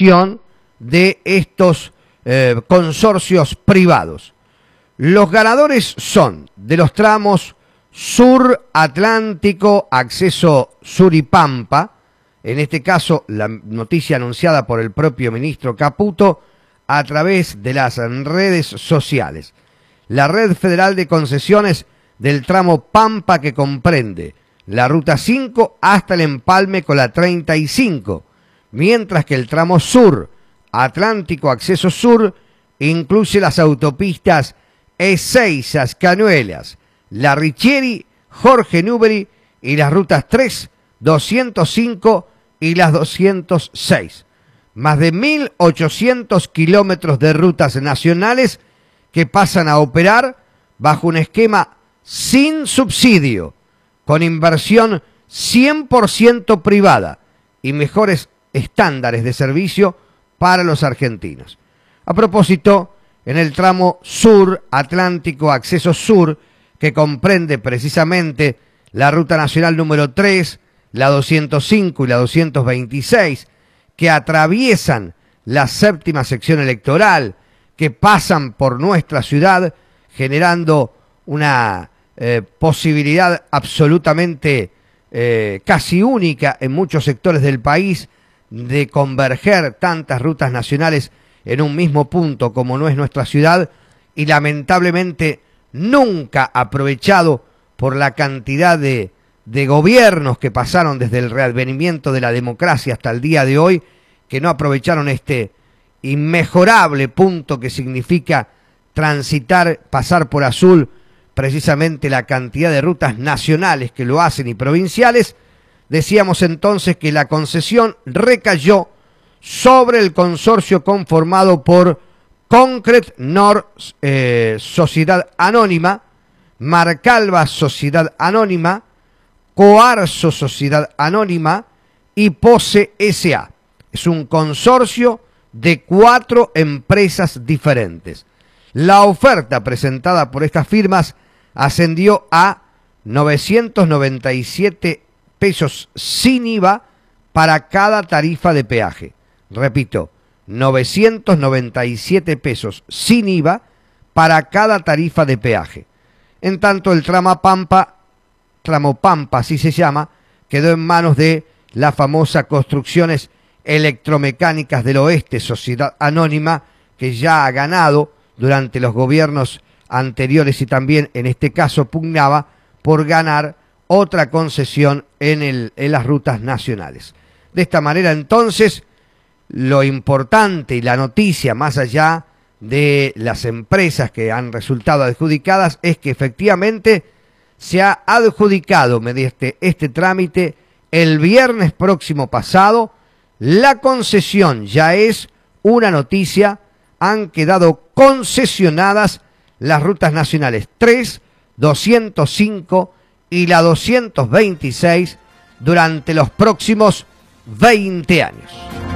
licitación de estos consorcios privados. Los ganadores son de los tramos Sur, Atlántico, Acceso Sur y Pampa. En este caso, la noticia anunciada por el propio ministro Caputo a través de las redes sociales. La Red Federal de Concesiones del tramo Pampa, que comprende la Ruta 5 hasta el empalme con la 35, mientras que el tramo Sur, Atlántico, Acceso Sur, incluye las autopistas Ezeiza, Cañuelas, La Richieri, Jorge Newbery y las rutas 3, 205 y las 206. Más de 1.800 kilómetros de rutas nacionales que pasan a operar bajo un esquema sin subsidio, con inversión 100% privada y mejores estándares de servicio para los argentinos. A propósito, en el tramo Sur, Atlántico, Acceso Sur, que comprende precisamente la Ruta Nacional número 3, la 205 y la 226, que atraviesan la séptima sección electoral, que pasan por nuestra ciudad, generando una posibilidad absolutamente casi única en muchos sectores del país de converger tantas rutas nacionales en un mismo punto como no es nuestra ciudad, y lamentablemente nunca aprovechado por la cantidad de gobiernos que pasaron desde el readvenimiento de la democracia hasta el día de hoy, que no aprovecharon este inmejorable punto que significa transitar, pasar por azul, precisamente la cantidad de rutas nacionales que lo hacen y provinciales. Decíamos entonces que la concesión recayó sobre el consorcio conformado por Concret Nord Sociedad Anónima, Marcalva Sociedad Anónima, Coarso Sociedad Anónima y Pose S.A. Es un consorcio de 4 empresas diferentes. La oferta presentada por estas firmas ascendió a 997 pesos sin IVA para cada tarifa de peaje. Repito, 997 pesos sin IVA para cada tarifa de peaje. En tanto, el tramo Pampa, así se llama, quedó en manos de las famosas Construcciones Electromecánicas del Oeste, Sociedad Anónima, que ya ha ganado durante los gobiernos anteriores y también en este caso pugnaba por ganar otra concesión en las rutas nacionales. De esta manera entonces, lo importante y la noticia, más allá de las empresas que han resultado adjudicadas, es que efectivamente se ha adjudicado mediante este trámite el viernes próximo pasado. La concesión ya es una noticia, han quedado concesionadas las rutas nacionales 3, 205 y la 226 durante los próximos 20 años.